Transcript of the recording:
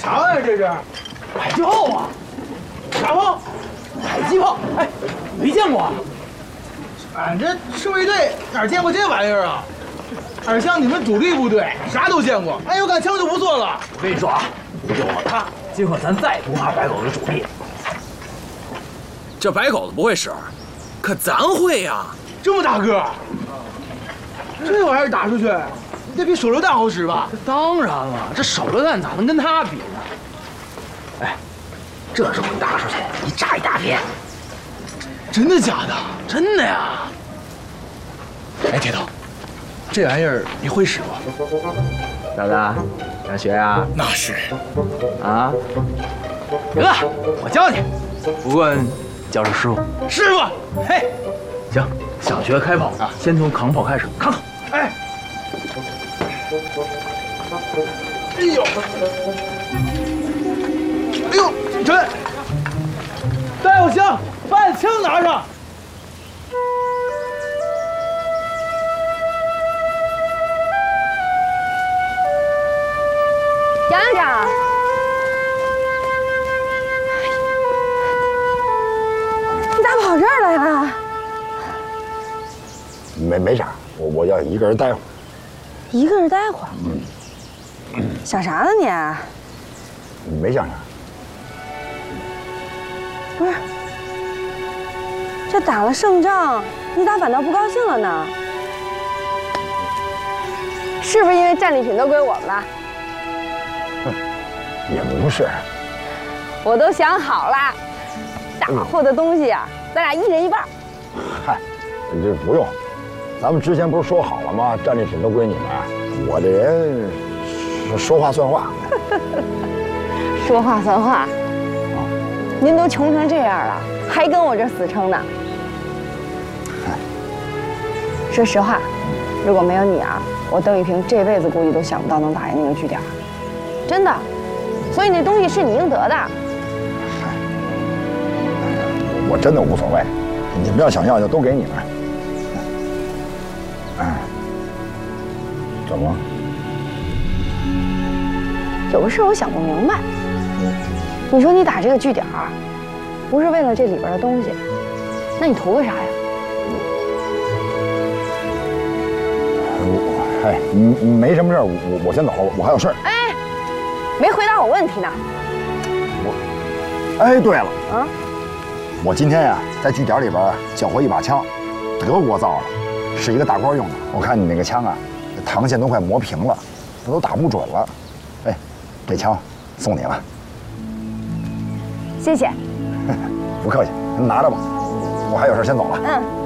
枪呀？这是迫击炮啊！啥炮？迫击炮！哎，没见过啊！俺这侍卫队哪见过这玩意儿啊？俺像你们主力部队，啥都见过。哎，有杆枪就不错了。 我跟你说啊，有我他，今后咱再也不怕白狗子主力了。 这白狗子不会使，可咱会呀！ 这么大个儿，这玩意儿打出去，得比手榴弹好使吧？ 当然了，这手榴弹咋能跟他比呢？ 哎，这时候你打出去，一炸一大片。 真的假的？ 真的呀！ 哎，铁头，这玩意儿你会使不？ 小子，想学呀？ 那是。 啊？ 行了，我教你。不过叫声师傅。 师傅，嘿， 行，想学开炮啊，先从扛炮开始。扛！ 哎，哎呦，哎呦，准！带好枪，把枪拿上。 杨营长，你咋跑这儿来了？ 没啥，我要一个人待会儿。 一个人待会儿。想啥呢你？ 没想啥。 不是，这打了胜仗，你咋反倒不高兴了呢？是不是因为战利品都归我们了？ 也不是， 我都想好了，打获的东西啊，咱俩一人一半。 嗨，这不用，咱们之前不是说好了吗？战利品都归你们。我这人说话算话。 说话算话。您都穷成这样了，还跟我这死撑呢。说实话，如果没有你啊，我邓玉萍这辈子估计都想不到能打赢那个据点。真的。所以那东西是你应得的。 我真的无所谓，你们要想要就都给你们。哎，怎么了？ 有个事我想不明白。你说你打这个据点儿，不是为了这里边的东西，那你图个啥呀？ 哎，没什么事儿，我先走了，我还有事儿。 哎。没回答我问题呢。 哎，对了， 啊， 我今天呀在据点里边缴获一把枪，德国造的，是一个大官用的。我看你那个枪啊，膛线都快磨平了，这都打不准了。哎，这枪送你了。 谢谢。 不客气，拿着吧，我还有事先走了。 嗯。